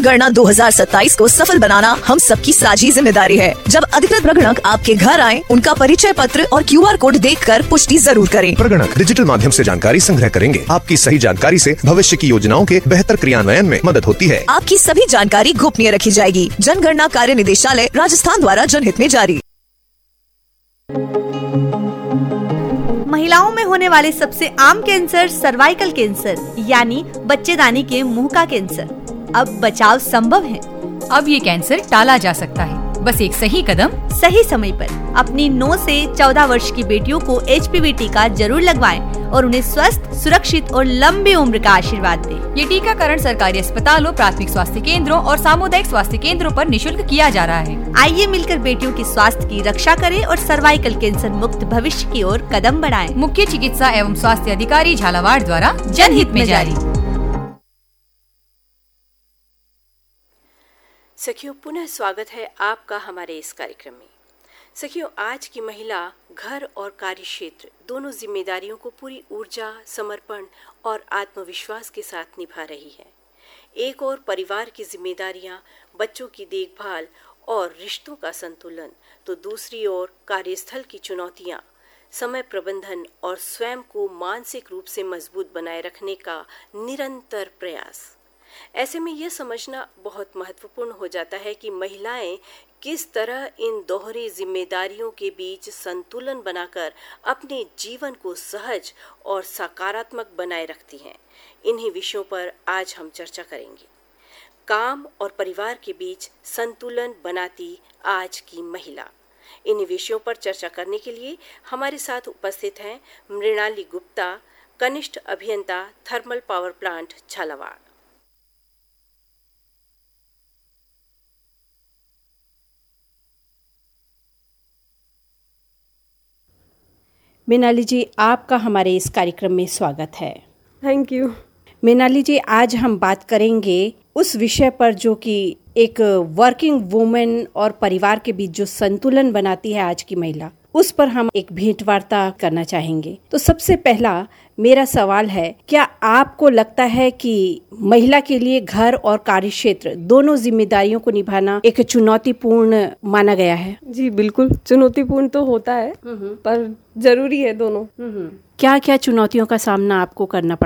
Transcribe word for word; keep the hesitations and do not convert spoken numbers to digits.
जनगणना दो हज़ार सत्ताईस को सफल बनाना हम सबकी साझी जिम्मेदारी है। जब अधिकृत प्रगणक आपके घर आए, उनका परिचय पत्र और क्यू आर कोड देखकर पुष्टि जरूर करें। प्रगणक डिजिटल माध्यम से जानकारी संग्रह करेंगे। आपकी सही जानकारी से भविष्य की योजनाओं के बेहतर क्रियान्वयन में मदद होती है। आपकी सभी जानकारी गोपनीय रखी जाएगी। जनगणना कार्य निदेशालय राजस्थान द्वारा जनहित में जारी। महिलाओं में होने वाले सबसे आम कैंसर सर्वाइकल कैंसर यानी बच्चेदानी के मुंह का कैंसर। अब बचाव संभव है। अब ये कैंसर टाला जा सकता है, बस एक सही कदम सही समय पर। अपनी नौ से चौदह वर्ष की बेटियों को एच पी वी टीका जरूर लगवाएं और उन्हें स्वस्थ, सुरक्षित और लंबी उम्र का आशीर्वाद दें। ये टीकाकरण सरकारी अस्पतालों, प्राथमिक स्वास्थ्य केंद्रों और सामुदायिक स्वास्थ्य केंद्रों पर निशुल्क किया जा रहा है। आइए मिलकर बेटियों की स्वास्थ्य की रक्षा करें और सर्वाइकल कैंसर मुक्त भविष्य की ओर कदम बढ़ाएं। मुख्य चिकित्सा एवं स्वास्थ्य अधिकारी झालावाड़ द्वारा जनहित में जारी। सखियों, पुनः स्वागत है आपका हमारे इस कार्यक्रम में। सखियों, आज की महिला घर और कार्य क्षेत्र दोनों जिम्मेदारियों को पूरी ऊर्जा, समर्पण और आत्मविश्वास के साथ निभा रही है। एक और परिवार की जिम्मेदारियां, बच्चों की देखभाल और रिश्तों का संतुलन, तो दूसरी ओर कार्यस्थल की चुनौतियां, समय प्रबंधन और स्वयं को मानसिक रूप से मजबूत बनाए रखने का निरंतर प्रयास। ऐसे में यह समझना बहुत महत्वपूर्ण हो जाता है कि महिलाएं किस तरह इन दोहरी जिम्मेदारियों के बीच संतुलन बनाकर अपने जीवन को सहज और सकारात्मक बनाए रखती हैं। इन्हीं विषयों पर आज हम चर्चा करेंगे। काम और परिवार के बीच संतुलन बनाती आज की महिला। इन्हीं विषयों पर चर्चा करने के लिए हमारे साथ उपस्थित हैं मृणाली गुप्ता, कनिष्ठ अभियंता, thermal power plant, Jhalawar. Mrinali जी, आपका हमारे इस कार्यक्रम में स्वागत है। Thank you. मृणाली जी, आज हम बात करेंगे उस विषय पर जो कि एक वर्किंग वुमेन और परिवार के बीच जो संतुलन बनाती है आज की महिला, उस पर हम एक भेंट वार्ता करना चाहेंगे। तो सबसे पहला मेरा सवाल है, क्या आपको लगता है कि महिला के लिए घर और कार्य क्षेत्र दोनों जिम्मेदारियों को निभाना एक चुनौतीपूर्ण माना गया है? जी बिल्कुल, चुनौतीपूर्ण तो होता है पर जरूरी है दोनों। क्या क्या चुनौतियों का सामना आपको करना पड़ा?